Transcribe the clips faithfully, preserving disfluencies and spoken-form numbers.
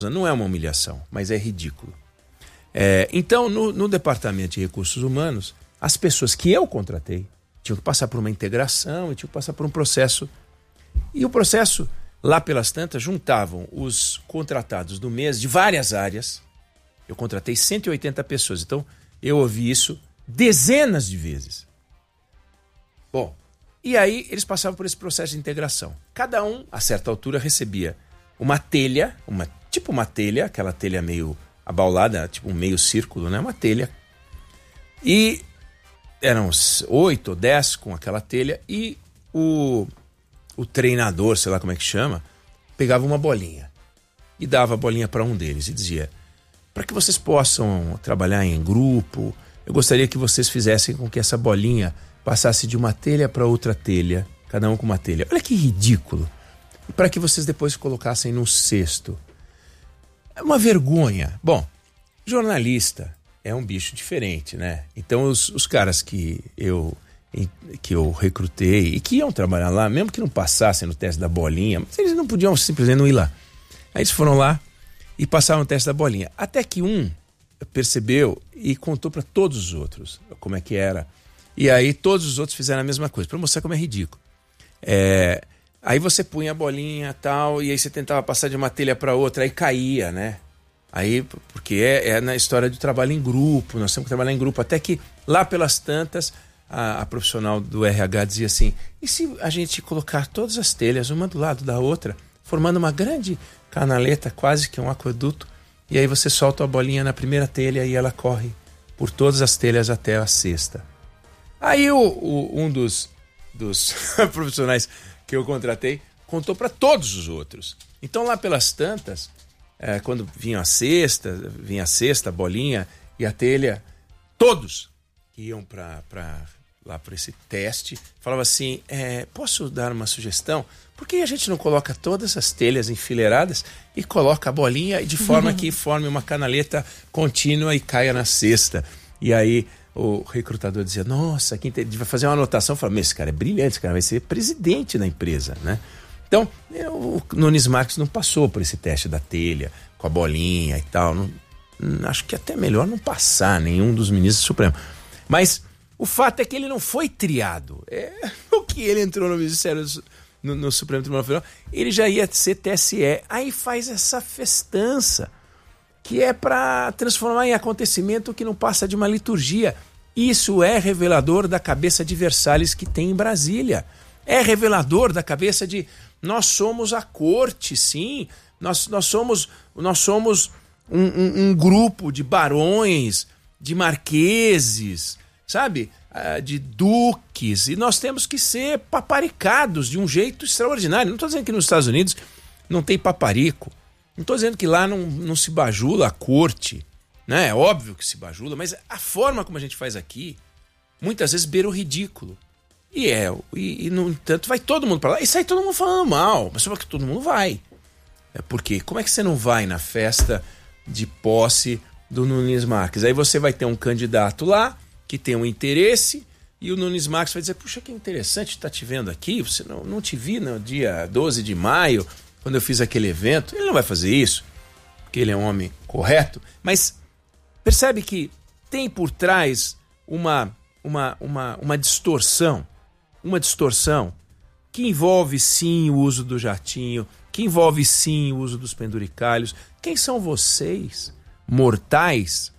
Não é uma humilhação, mas é ridículo. É, então, no, no Departamento de Recursos Humanos, as pessoas que eu contratei tinham que passar por uma integração e tinham que passar por um processo. E o processo, lá pelas tantas, juntavam os contratados do mês de várias áreas. Eu contratei cento e oitenta pessoas, então eu ouvi isso dezenas de vezes. Bom, e aí eles passavam por esse processo de integração. Cada um, a certa altura, recebia uma telha, uma, tipo uma telha, aquela telha meio abaulada, tipo um meio círculo, né? Uma telha. E eram oito ou dez com aquela telha e o, o treinador, sei lá como é que chama, pegava uma bolinha e dava a bolinha para um deles e dizia: para que vocês possam trabalhar em grupo, eu gostaria que vocês fizessem com que essa bolinha passasse de uma telha para outra telha, cada um com uma telha. Olha que ridículo. E para que vocês depois colocassem no cesto. É uma vergonha. Bom, jornalista é um bicho diferente, né? Então os, os caras que eu, que eu recrutei e que iam trabalhar lá, mesmo que não passassem no teste da bolinha, mas eles não podiam simplesmente não ir lá. Aí eles foram lá e passaram o teste da bolinha. Até que um percebeu e contou para todos os outros como é que era. E aí todos os outros fizeram a mesma coisa, para mostrar como é ridículo. É, aí você punha a bolinha e tal, e aí você tentava passar de uma telha para outra, aí caía, né? Aí, porque é, é na história do trabalho em grupo, nós temos que trabalhar em grupo. Até que lá pelas tantas, a, a profissional do R H dizia assim: e se a gente colocar todas as telhas, uma do lado da outra, formando uma grande canaleta, quase que um aqueduto, e aí você solta a bolinha na primeira telha e ela corre por todas as telhas até a sexta. Aí o, o, um dos, dos profissionais que eu contratei contou para todos os outros. Então lá pelas tantas, é, quando vinha a sexta, vinha a sexta, a bolinha e a telha, todos iam para lá para esse teste, falavam assim: é, posso dar uma sugestão? Por que a gente não coloca todas as telhas enfileiradas e coloca a bolinha de forma que forme uma canaleta contínua e caia na cesta? E aí o recrutador dizia: nossa, quem vai fazer uma anotação. Eu falava: mas esse cara é brilhante, esse cara vai ser presidente da empresa, né? Então, eu, o Nunes Marques não passou por esse teste da telha, com a bolinha e tal. Não, acho que até melhor não passar nenhum dos ministros do Supremo. Mas o fato é que ele não foi triado. É, o que ele entrou no Ministério no, no Supremo Tribunal Federal, ele já ia ser T S E. Aí faz essa festança, que é para transformar em acontecimento que não passa de uma liturgia. Isso é revelador da cabeça de Versalhes que tem em Brasília. É revelador da cabeça de: nós somos a corte, sim. Nós, nós somos, nós somos um, um, um grupo de barões, de marqueses, sabe? De duques. E nós temos que ser paparicados de um jeito extraordinário. Não estou dizendo que nos Estados Unidos não tem paparico. Não estou dizendo que lá não, não se bajula a corte, né? É óbvio que se bajula, mas a forma como a gente faz aqui, muitas vezes beira o ridículo. E é, e, e no entanto vai todo mundo para lá e sai todo mundo falando mal, mas só que todo mundo vai. É porque, como é que você não vai na festa de posse do Nunes Marques? Aí você vai ter um candidato lá que tem um interesse e o Nunes Marques vai dizer: puxa, que interessante estar te vendo aqui, você não, não te vi no dia doze de maio, quando eu fiz aquele evento. Ele não vai fazer isso, porque ele é um homem correto, mas percebe que tem por trás uma, uma, uma, uma distorção, uma distorção que envolve sim o uso do jatinho, que envolve sim o uso dos penduricalhos. Quem são vocês, mortais,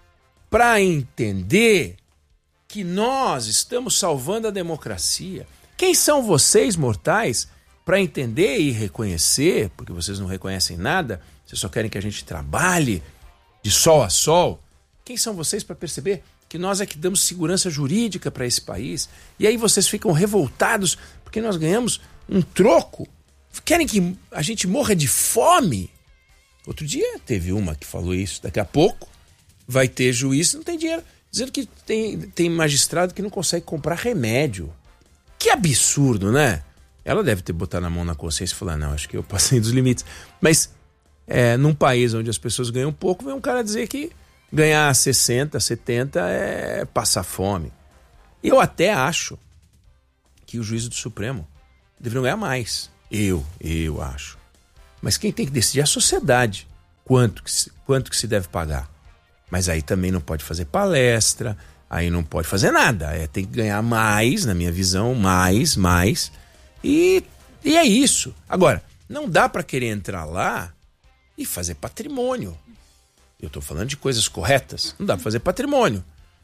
para entender que nós estamos salvando a democracia? Quem são vocês, mortais, para entender e reconhecer, porque vocês não reconhecem nada, vocês só querem que a gente trabalhe de sol a sol? Quem são vocês para perceber que nós é que damos segurança jurídica para esse país? E aí vocês ficam revoltados porque nós ganhamos um troco? Querem que a gente morra de fome? Outro dia teve uma que falou isso. Daqui a pouco vai ter juiz, não tem dinheiro, dizendo que tem, tem magistrado que não consegue comprar remédio. Que absurdo, né? Ela deve ter botado a mão na consciência e falar: não, acho que eu passei dos limites. Mas é, num país onde as pessoas ganham pouco, vem um cara dizer que ganhar sessenta, setenta é passar fome. Eu até acho que o juízo do Supremo deveriam ganhar mais. Eu, eu acho. Mas quem tem que decidir é a sociedade. quanto que, se, quanto que se deve pagar. Mas aí também não pode fazer palestra, aí não pode fazer nada. É, tem que ganhar mais, na minha visão, mais, mais. E, e é isso. Agora, não dá para querer entrar lá e fazer patrimônio. Eu estou falando de coisas corretas. Não dá para fazer patrimônio.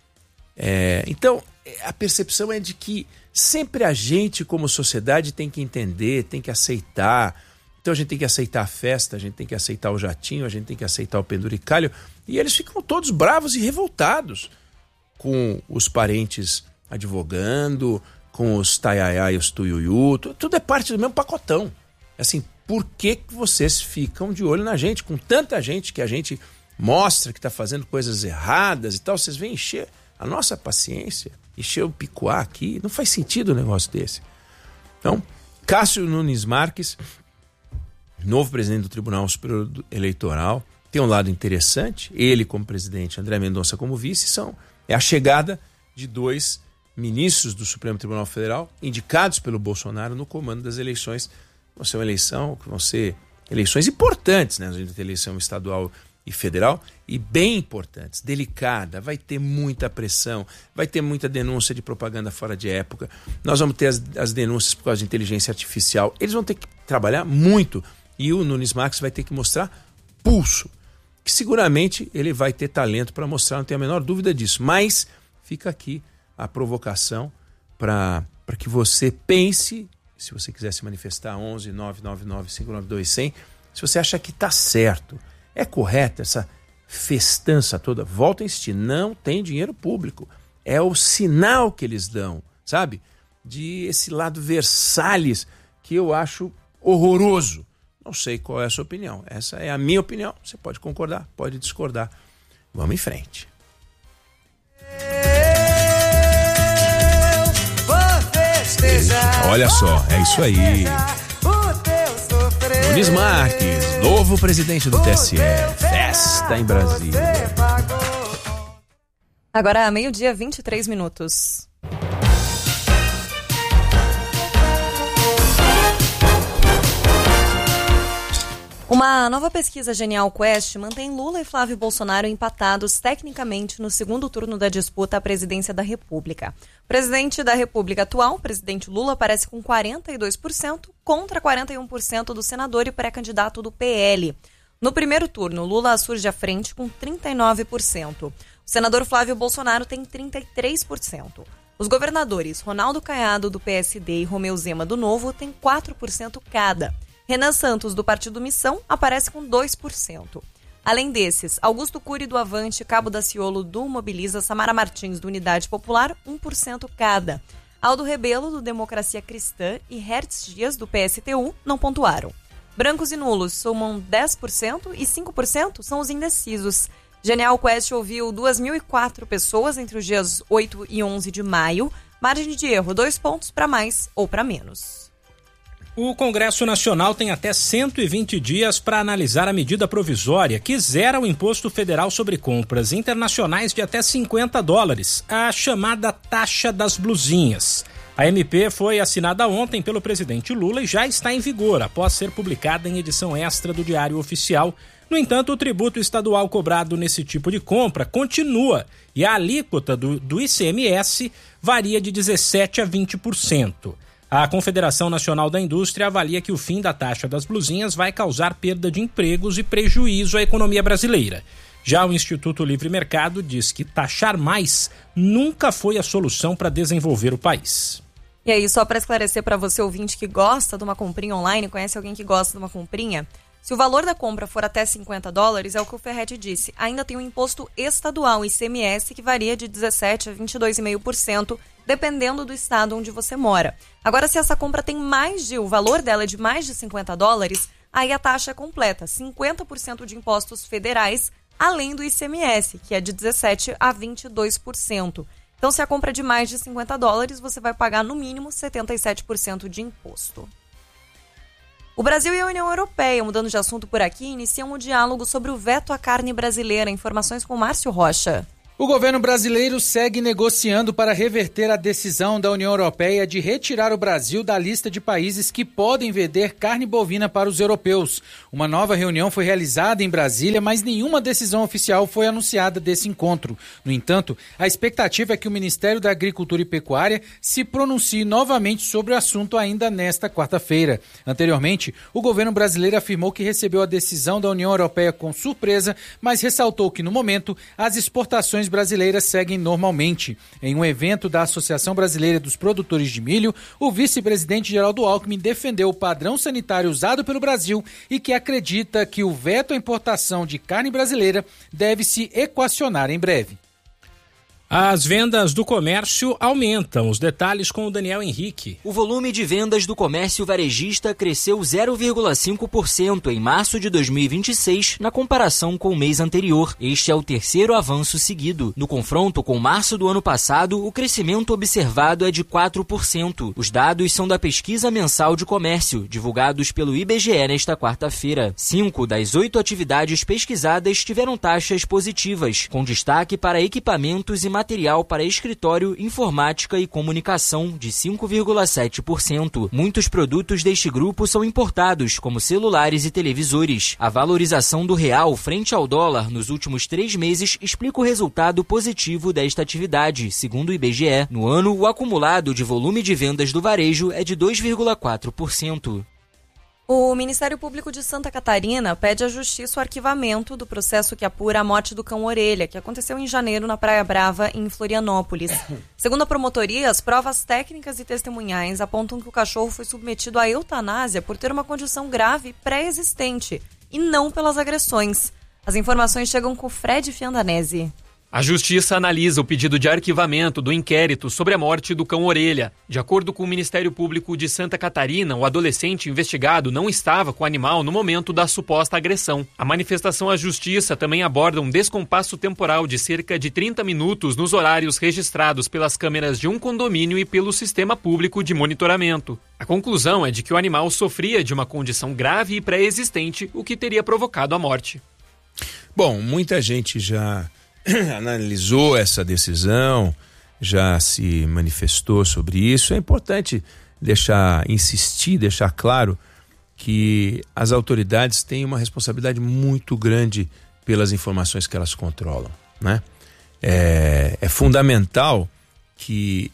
É, então, a percepção é de que sempre a gente, como sociedade, tem que entender, tem que aceitar. Então a gente tem que aceitar a festa, a gente tem que aceitar o jatinho, a gente tem que aceitar o penduricalho. E eles ficam todos bravos e revoltados com os parentes advogando, com os taiaiá e os tuiuiu. Tudo é parte do mesmo pacotão. Assim, por que vocês ficam de olho na gente? Com tanta gente que a gente mostra que está fazendo coisas erradas e tal, vocês vêm encher a nossa paciência, encher o picuá aqui. Não faz sentido um negócio desse. Então, Cássio Nunes Marques, novo presidente do Tribunal Superior Eleitoral, tem um lado interessante. Ele como presidente, André Mendonça como vice, são, é a chegada de dois ministros do Supremo Tribunal Federal indicados pelo Bolsonaro no comando das eleições. Vão ser uma eleição, vão ser eleições importantes, né? A gente tem eleição estadual e federal, e bem importantes, delicada, vai ter muita pressão, vai ter muita denúncia de propaganda fora de época, nós vamos ter as, as denúncias por causa de inteligência artificial, eles vão ter que trabalhar muito, e o Nunes Marques vai ter que mostrar pulso, que seguramente ele vai ter talento para mostrar, não tenho a menor dúvida disso, mas fica aqui a provocação para para que você pense, se você quiser se manifestar, onze nove nove nove cinco nove dois zero zero, se você acha que está certo, é correta essa festança toda? Volto a insistir, não tem dinheiro público. É o sinal que eles dão, sabe? De esse lado Versalhes que eu acho horroroso. Não sei qual é a sua opinião. Essa é a minha opinião. Você pode concordar, pode discordar. Vamos em frente. Olha só, é isso aí. Nunes Marques, novo presidente do T S E, festa em Brasília. Agora, meio-dia, vinte e três minutos. Uma nova pesquisa Genial Quest mantém Lula e Flávio Bolsonaro empatados tecnicamente no segundo turno da disputa à presidência da República. O presidente da República atual, o presidente Lula, aparece com quarenta e dois por cento contra quarenta e um por cento do senador e pré-candidato do P L. No primeiro turno, Lula surge à frente com trinta e nove por cento. O senador Flávio Bolsonaro tem trinta e três por cento. Os governadores Ronaldo Caiado, do P S D, e Romeu Zema, do Novo, têm quatro por cento cada. Renan Santos, do Partido Missão, aparece com dois por cento. Além desses, Augusto Cury, do Avante, Cabo Daciolo, do Mobiliza, Samara Martins, do Unidade Popular, um por cento cada. Aldo Rebelo, do Democracia Cristã, e Hertz Dias, do P S T U, não pontuaram. Brancos e nulos somam dez por cento e cinco por cento são os indecisos. Genial Quest ouviu duas mil e quatro pessoas entre os dias oito e onze de maio. Margem de erro, dois pontos para mais ou para menos. O Congresso Nacional tem até cento e vinte dias para analisar a medida provisória que zera o imposto federal sobre compras internacionais de até cinquenta dólares, a chamada taxa das blusinhas. A M P foi assinada ontem pelo presidente Lula e já está em vigor após ser publicada em edição extra do Diário Oficial. No entanto, o tributo estadual cobrado nesse tipo de compra continua e a alíquota do, do I C M S varia de dezessete por cento a vinte por cento. A Confederação Nacional da Indústria avalia que o fim da taxa das blusinhas vai causar perda de empregos e prejuízo à economia brasileira. Já o Instituto Livre Mercado diz que taxar mais nunca foi a solução para desenvolver o país. E aí, só para esclarecer para você, ouvinte, que gosta de uma comprinha online, conhece alguém que gosta de uma comprinha? Se o valor da compra for até cinquenta dólares, é o que o Ferretti disse, ainda tem um imposto estadual, I C M S, que varia de dezessete por cento a vinte e dois vírgula cinco por cento, dependendo do estado onde você mora. Agora, se essa compra tem mais de, o valor dela é de mais de cinquenta dólares, aí a taxa é completa, cinquenta por cento de impostos federais, além do I C M S, que é de dezessete por cento a vinte e dois por cento. Então, se a compra é de mais de cinquenta dólares, você vai pagar no mínimo setenta e sete por cento de imposto. O Brasil e a União Europeia, mudando de assunto por aqui, iniciam um diálogo sobre o veto à carne brasileira. Informações com Márcio Rocha. O governo brasileiro segue negociando para reverter a decisão da União Europeia de retirar o Brasil da lista de países que podem vender carne bovina para os europeus. Uma nova reunião foi realizada em Brasília, mas nenhuma decisão oficial foi anunciada desse encontro. No entanto, a expectativa é que o Ministério da Agricultura e Pecuária se pronuncie novamente sobre o assunto ainda nesta quarta-feira. Anteriormente, o governo brasileiro afirmou que recebeu a decisão da União Europeia com surpresa, mas ressaltou que, no momento, as exportações brasileiras seguem normalmente. Em um evento da Associação Brasileira dos Produtores de Milho, o vice-presidente Geraldo Alckmin defendeu o padrão sanitário usado pelo Brasil e que acredita que o veto à importação de carne brasileira deve se equacionar em breve. As vendas do comércio aumentam. Os detalhes com o Daniel Henrique. O volume de vendas do comércio varejista cresceu zero vírgula cinco por cento em março de dois mil e vinte e seis, na comparação com o mês anterior. Este é o terceiro avanço seguido. No confronto com março do ano passado, o crescimento observado é de quatro por cento. Os dados são da pesquisa mensal de comércio, divulgados pelo I B G E nesta quarta-feira. Cinco das oito atividades pesquisadas tiveram taxas positivas, com destaque para equipamentos e material para escritório, informática e comunicação, de cinco vírgula sete por cento. Muitos produtos deste grupo são importados, como celulares e televisores. A valorização do real frente ao dólar nos últimos três meses explica o resultado positivo desta atividade, segundo o I B G E. No ano, o acumulado de volume de vendas do varejo é de dois vírgula quatro por cento. O Ministério Público de Santa Catarina pede à Justiça o arquivamento do processo que apura a morte do cão Orelha, que aconteceu em janeiro na Praia Brava, em Florianópolis. Segundo a promotoria, as provas técnicas e testemunhais apontam que o cachorro foi submetido à eutanásia por ter uma condição grave pré-existente e não pelas agressões. As informações chegam com Fred Fiandanese. A Justiça analisa o pedido de arquivamento do inquérito sobre a morte do cão Orelha. De acordo com o Ministério Público de Santa Catarina, o adolescente investigado não estava com o animal no momento da suposta agressão. A manifestação à Justiça também aborda um descompasso temporal de cerca de trinta minutos nos horários registrados pelas câmeras de um condomínio e pelo sistema público de monitoramento. A conclusão é de que o animal sofria de uma condição grave e pré-existente, o que teria provocado a morte. Bom, muita gente já analisou essa decisão, já se manifestou sobre isso. É importante deixar, insistir, deixar claro que as autoridades têm uma responsabilidade muito grande pelas informações que elas controlam, né? É, é fundamental que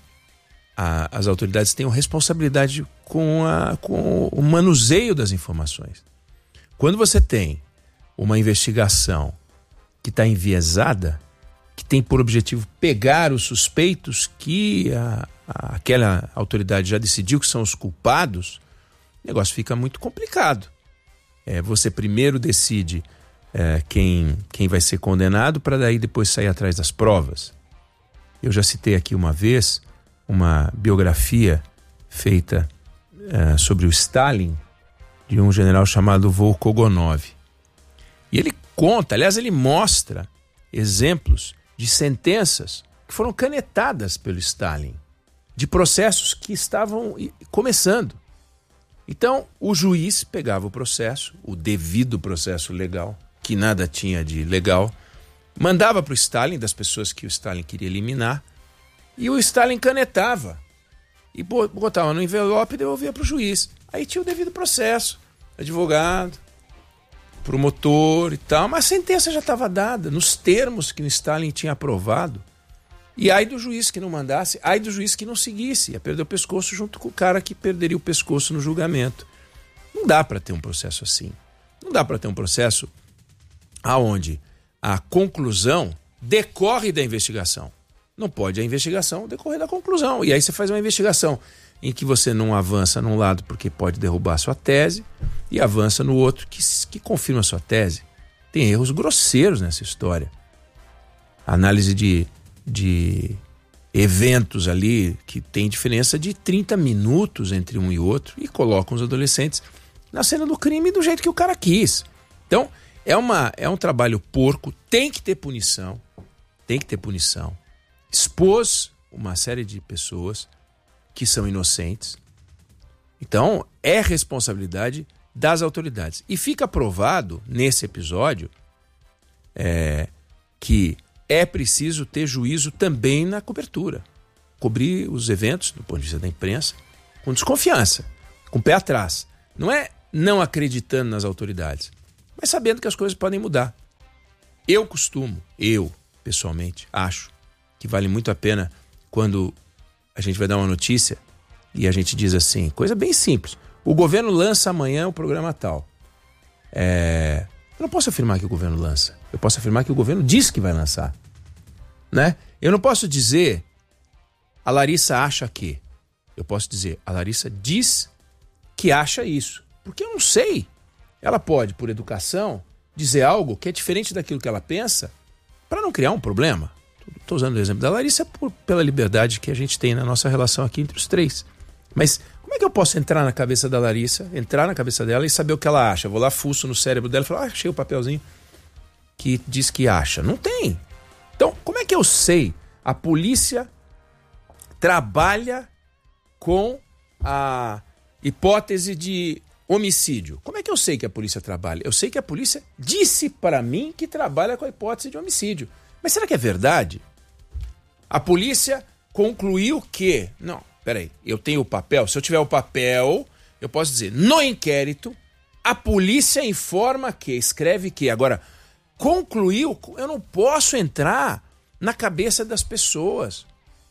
a, as autoridades tenham responsabilidade com, a, com o manuseio das informações. Quando você tem uma investigação que está enviesada, que tem por objetivo pegar os suspeitos que a, a, aquela autoridade já decidiu que são os culpados, o negócio fica muito complicado. É, você primeiro decide é, quem, quem vai ser condenado para daí depois sair atrás das provas. Eu já citei aqui uma vez uma biografia feita é, sobre o Stalin, de um general chamado Volkogonov. E ele conta, aliás, ele mostra exemplos de sentenças que foram canetadas pelo Stalin, de processos que estavam começando. Então, o juiz pegava o processo, o devido processo legal, que nada tinha de legal, mandava para o Stalin, das pessoas que o Stalin queria eliminar, e o Stalin canetava, e botava no envelope e devolvia para o juiz. Aí tinha o devido processo, advogado, promotor e tal, mas a sentença já estava dada, nos termos que o Stalin tinha aprovado. E ai do juiz que não mandasse, ai do juiz que não seguisse, ia perder o pescoço junto com o cara que perderia o pescoço no julgamento. Não dá para ter um processo assim. Não dá para ter um processo aonde a conclusão decorre da investigação. Não pode a investigação decorrer da conclusão. E aí você faz uma investigação em que você não avança num lado porque pode derrubar a sua tese e avança no outro que, que confirma a sua tese. Tem erros grosseiros nessa história. A análise de, de eventos ali que tem diferença de trinta minutos entre um e outro e colocam os adolescentes na cena do crime do jeito que o cara quis. Então, é, uma, é um trabalho porco, tem que ter punição, tem que ter punição. Expôs uma série de pessoas que são inocentes. Então, é responsabilidade das autoridades. E fica provado, nesse episódio, é, que é preciso ter juízo também na cobertura. Cobrir os eventos, do ponto de vista da imprensa, com desconfiança, com o pé atrás. Não é não acreditando nas autoridades, mas sabendo que as coisas podem mudar. Eu costumo, eu pessoalmente, acho que vale muito a pena quando a gente vai dar uma notícia e a gente diz assim, coisa bem simples. O governo lança amanhã o programa tal. É... Eu não posso afirmar que o governo lança. Eu posso afirmar que o governo diz que vai lançar. Né? Eu não posso dizer a Larissa acha que. Eu posso dizer a Larissa diz que acha isso. Porque eu não sei. Ela pode, por educação, dizer algo que é diferente daquilo que ela pensa para não criar um problema. Estou usando o exemplo da Larissa por, pela liberdade que a gente tem na nossa relação aqui entre os três. Mas como é que eu posso entrar na cabeça da Larissa, entrar na cabeça dela e saber o que ela acha? Eu vou lá, fuço no cérebro dela e falo, ah, achei o papelzinho que diz que acha. Não tem. Então, como é que eu sei? A polícia trabalha com a hipótese de homicídio. Como é que eu sei que a polícia trabalha? Eu sei que a polícia disse para mim que trabalha com a hipótese de homicídio. Mas será que é verdade? A polícia concluiu que... Não, peraí, eu tenho o papel. Se eu tiver o papel, eu posso dizer, no inquérito, a polícia informa que, escreve que. Agora, concluiu, eu não posso entrar na cabeça das pessoas.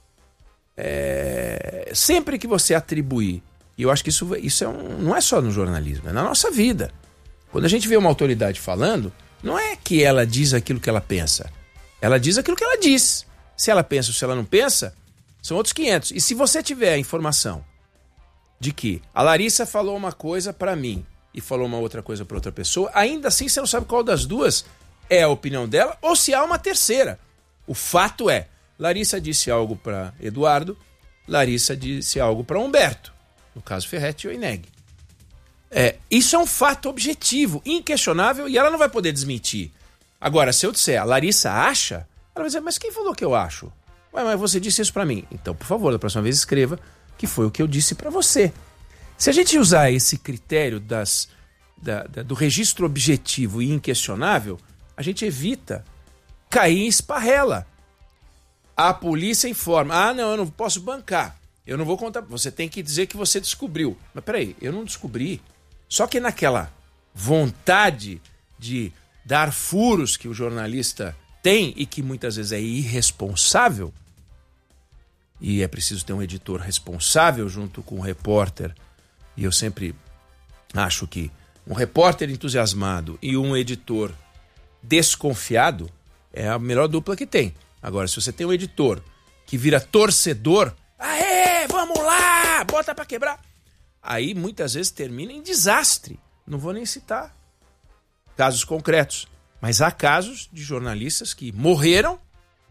É... Sempre que você atribuir, e eu acho que isso, isso é um, não é só no jornalismo, é na nossa vida. Quando a gente vê uma autoridade falando, não é que ela diz aquilo que ela pensa. Ela diz aquilo que ela diz. Se ela pensa ou se ela não pensa, são outros quinhentos. E se você tiver a informação de que a Larissa falou uma coisa para mim e falou uma outra coisa para outra pessoa, ainda assim você não sabe qual das duas é a opinião dela ou se há uma terceira. O fato é, Larissa disse algo para Eduardo, Larissa disse algo para Humberto. No caso Ferretti ou Ineg. É, isso é um fato objetivo, inquestionável, e ela não vai poder desmentir. Agora, se eu disser, a Larissa acha, ela vai dizer, mas quem falou que eu acho? Ué, mas você disse isso pra mim. Então, por favor, da próxima vez escreva que foi o que eu disse pra você. Se a gente usar esse critério das, da, da, do registro objetivo e inquestionável, a gente evita cair em esparrela. A polícia informa, ah, não, eu não posso bancar, eu não vou contar, você tem que dizer que você descobriu. Mas peraí, eu não descobri. Só que naquela vontade de dar furos que o jornalista tem e que muitas vezes é irresponsável, e é preciso ter um editor responsável junto com um repórter, e eu sempre acho que um repórter entusiasmado e um editor desconfiado é a melhor dupla que tem. Agora, se você tem um editor que vira torcedor, aê, vamos lá, bota pra quebrar, aí muitas vezes termina em desastre. Não vou nem citar casos concretos, mas há casos de jornalistas que morreram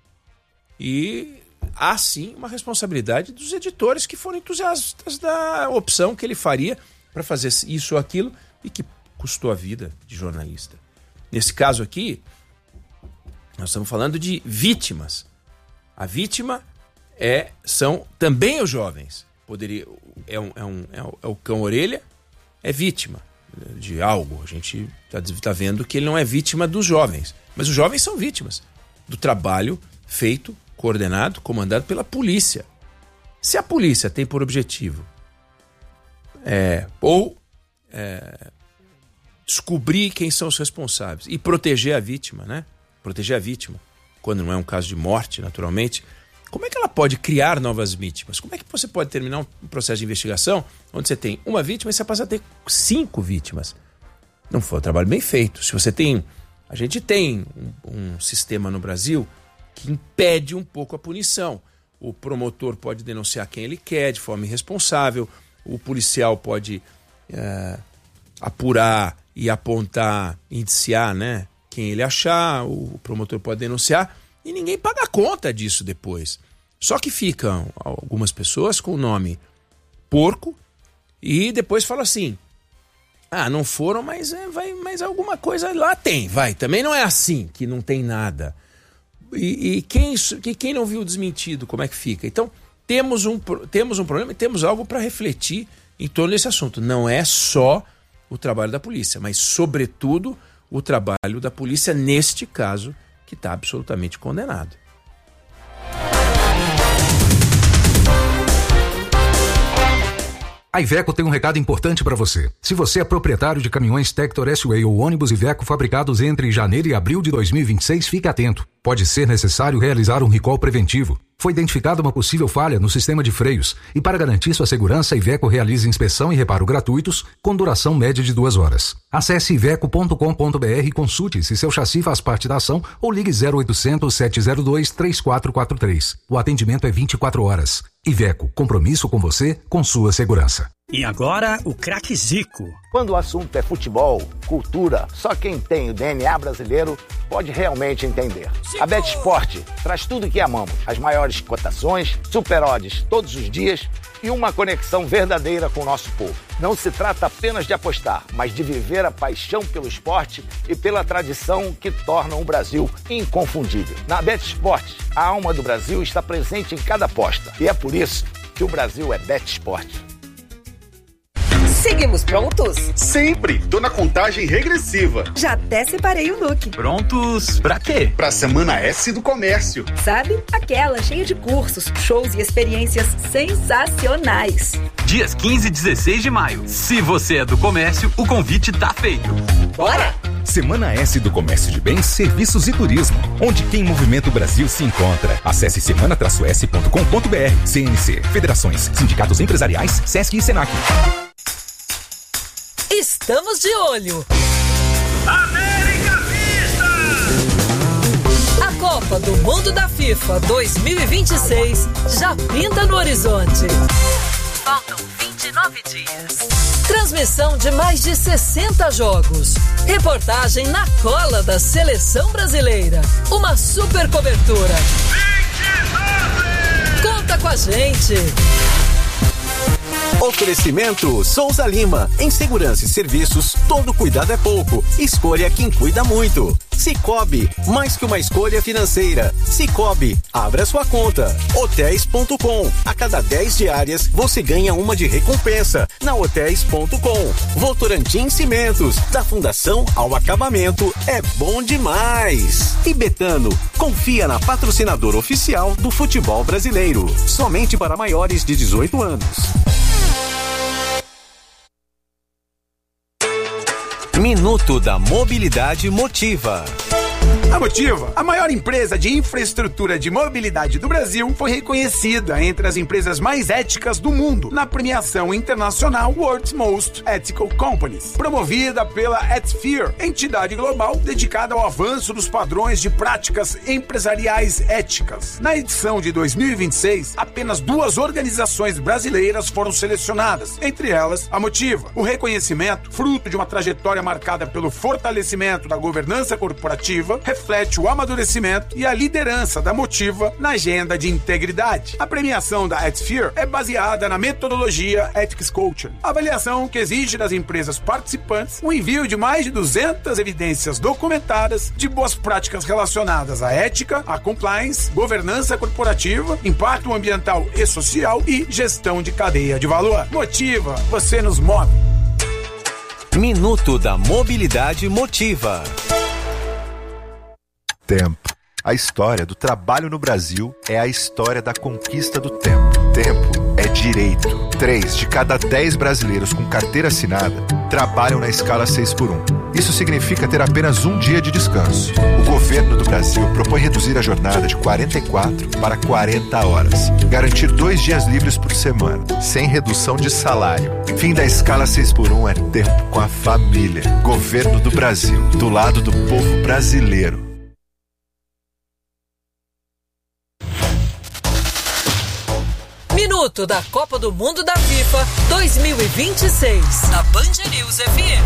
e há sim uma responsabilidade dos editores que foram entusiastas da opção que ele faria para fazer isso ou aquilo e que custou a vida de jornalista. Nesse caso aqui, nós estamos falando de vítimas. A vítima é, são também os jovens. Poderia, é, um, é, um, é, um, é o cão-orelha, é vítima de algo. A gente está tá vendo que ele não é vítima dos jovens. Mas os jovens são vítimas do trabalho feito, coordenado, comandado pela polícia. Se a polícia tem por objetivo é, ou é, descobrir quem são os responsáveis e proteger a vítima, né? Proteger a vítima, quando não é um caso de morte, naturalmente, como é que ela pode criar novas vítimas? Como é que você pode terminar um processo de investigação onde você tem uma vítima e você passa a ter cinco vítimas? Não foi um trabalho bem feito. Se você tem... A gente tem um, um sistema no Brasil que impede um pouco a punição. O promotor pode denunciar quem ele quer de forma irresponsável, o policial pode é, apurar e apontar, indiciar, né, quem ele achar, o promotor pode denunciar e ninguém paga conta disso depois. Só que ficam algumas pessoas com o nome porco e depois falam assim, ah, não foram, mas, é, vai, mas alguma coisa lá tem, vai. Também não é assim, que não tem nada. E, e quem, quem não viu desmentido, como é que fica? Então, temos um, temos um problema e temos algo para refletir em torno desse assunto. Não é só o trabalho da polícia, mas, sobretudo, o trabalho da polícia, neste caso, que está absolutamente condenado. A Iveco tem um recado importante para você. Se você é proprietário de caminhões Tector S-Way ou ônibus Iveco fabricados entre janeiro e abril de dois mil e vinte e seis, fique atento. Pode ser necessário realizar um recall preventivo. Foi identificada uma possível falha no sistema de freios e, para garantir sua segurança, a Iveco realiza inspeção e reparo gratuitos com duração média de duas horas. Acesse iveco ponto com ponto br e consulte se seu chassi faz parte da ação ou ligue zero oitocentos, sete zero dois, três quatro quatro três. O atendimento é vinte e quatro horas. Iveco, compromisso com você, com sua segurança. E agora, o craque Zico. Quando o assunto é futebol, cultura, só quem tem o D N A brasileiro pode realmente entender. A BetSport traz tudo o que amamos. As maiores cotações, super odds todos os dias e uma conexão verdadeira com o nosso povo. Não se trata apenas de apostar, mas de viver a paixão pelo esporte e pela tradição que tornam o Brasil inconfundível. Na BetSport, a alma do Brasil está presente em cada aposta. E é por isso que o Brasil é BetSport. Seguimos prontos? Sempre! Tô na contagem regressiva. Já até separei o look. Prontos pra quê? Pra Semana S do Comércio. Sabe? Aquela cheia de cursos, shows e experiências sensacionais. Dias quinze e dezesseis de maio. Se você é do comércio, o convite tá feito. Bora! Semana S do Comércio de Bens, Serviços e Turismo, onde quem movimenta o Brasil se encontra. Acesse semana traço s ponto com ponto br. C N C, Federações, Sindicatos Empresariais, Sesc e Senac. Estamos de olho. América Vista! A Copa do Mundo da FIFA dois mil e vinte e seis já pinta no horizonte. Faltam vinte e nove dias. Transmissão de mais de sessenta jogos. Reportagem na cola da seleção brasileira. Uma super cobertura. vinte e nove! Conta com a gente. Oferecimento Souza Lima. Em segurança e serviços, todo cuidado é pouco. Escolha quem cuida muito. Cicobi, mais que uma escolha financeira. Cicobi, abra sua conta. Hotéis ponto com. A cada dez diárias, você ganha uma de recompensa. Na Hotéis ponto com. Votorantim Cimentos. Da fundação ao acabamento, é bom demais. E Betano, confia na patrocinadora oficial do futebol brasileiro. Somente para maiores de dezoito anos. Minuto da Mobilidade Motiva. A Motiva, a maior empresa de infraestrutura de mobilidade do Brasil, foi reconhecida entre as empresas mais éticas do mundo na premiação internacional World's Most Ethical Companies, promovida pela Ethisphere, entidade global dedicada ao avanço dos padrões de práticas empresariais éticas. Na edição de dois mil e vinte e seis, apenas duas organizações brasileiras foram selecionadas, entre elas a Motiva. O reconhecimento, fruto de uma trajetória marcada pelo fortalecimento da governança corporativa, reflete o amadurecimento e a liderança da Motiva na agenda de integridade. A premiação da Ethisphere é baseada na metodologia Ethics Culture, avaliação que exige das empresas participantes o envio de mais de duzentas evidências documentadas de boas práticas relacionadas à ética, à compliance, governança corporativa, impacto ambiental e social e gestão de cadeia de valor. Motiva, você nos move. Minuto da Mobilidade Motiva. Tempo. A história do trabalho no Brasil é a história da conquista do tempo. Tempo é direito. Três de cada dez brasileiros com carteira assinada trabalham na escala seis por um. Isso significa ter apenas um dia de descanso. O governo do Brasil propõe reduzir a jornada de quarenta e quatro para quarenta horas. Garantir dois dias livres por semana, sem redução de salário. Fim da escala seis por um é tempo com a família. Governo do Brasil, do lado do povo brasileiro. Minuto da Copa do Mundo da FIFA dois mil e vinte e seis, na Band News F M.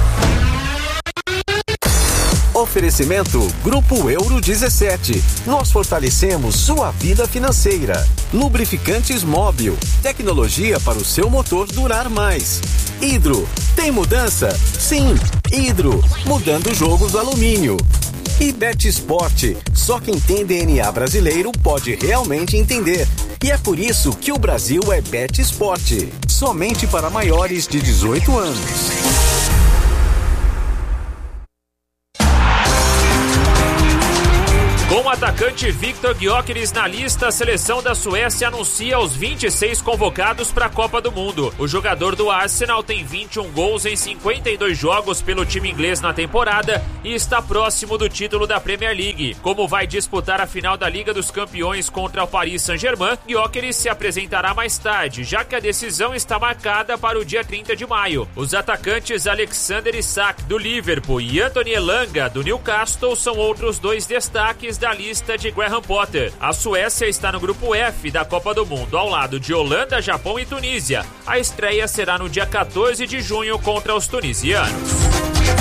Oferecimento Grupo Euro dezessete. Nós fortalecemos sua vida financeira. Lubrificantes Móbil. Tecnologia para o seu motor durar mais. Hidro. Tem mudança? Sim. Hidro. Mudando o jogo do alumínio. E BetSport. Só quem tem D N A brasileiro pode realmente entender. E é por isso que o Brasil é BetSport. Somente para maiores de dezoito anos. Com o atacante Victor Gyökeres na lista, a seleção da Suécia anuncia os vinte e seis convocados para a Copa do Mundo. O jogador do Arsenal tem vinte e um gols em cinquenta e dois jogos pelo time inglês na temporada e está próximo do título da Premier League. Como vai disputar a final da Liga dos Campeões contra o Paris Saint-Germain, Gyökeres se apresentará mais tarde, já que a decisão está marcada para o dia trinta de maio. Os atacantes Alexander Isak, do Liverpool, e Anthony Elanga, do Newcastle, são outros dois destaques da lista de Graham Potter. A Suécia está no grupo F da Copa do Mundo, ao lado de Holanda, Japão e Tunísia. A estreia será no dia quatorze de junho contra os tunisianos.